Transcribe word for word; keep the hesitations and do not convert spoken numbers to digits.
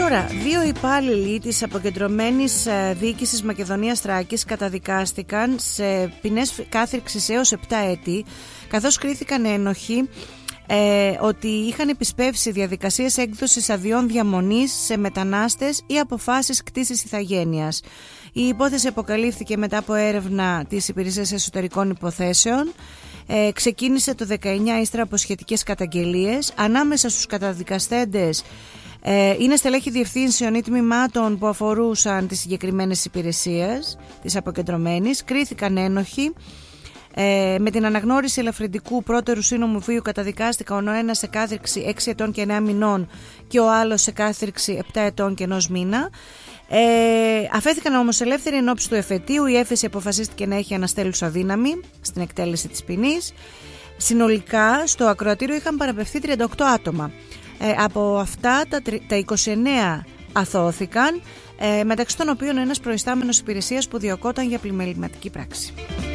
Τώρα, δύο υπάλληλοι της αποκεντρωμένης διοίκησης Μακεδονίας Θράκης καταδικάστηκαν σε ποινές κάθριξης έως επτά έτη, καθώς κρίθηκαν ένοχοι ε, ότι είχαν επισπεύσει διαδικασίες έκδοσης αδειών διαμονής σε μετανάστες ή αποφάσεις κτήσης ηθαγένειας. Η υπόθεση αποκαλύφθηκε μετά από έρευνα της Υπηρεσίας Εσωτερικών Υποθέσεων. Ε, ξεκίνησε το δεκαεννιά ύστερα από σχετικές καταγγελίες. Ανάμεσα στους καταδικαστέντες ε, είναι στελέχη διευθύνσεων ή τμήματων που αφορούσαν τις συγκεκριμένες υπηρεσίες της αποκεντρωμένης. Κρίθηκαν ένοχοι. Ε, με την αναγνώριση ελαφρυντικού πρώτερου σύνομου βίου καταδικάστηκαν ο ένας σε κάθριξη έξι ετών και εννέα μηνών και ο άλλος σε κάθριξη επτά ετών και ενός μήνα. Ε, αφέθηκαν όμως ελεύθεροι εν ώψη του εφετείου. Η έφεση αποφασίστηκε να έχει αναστέλουσα δύναμη στην εκτέλεση της ποινής. Συνολικά στο ακροατήριο είχαν παραπευθεί τριάντα οκτώ άτομα. Ε, από αυτά τα, τα είκοσι εννέα αθώθηκαν, ε, μεταξύ των οποίων ένας προϊστάμενος υπηρεσίας που διωκόταν για πλημεληματική πράξη.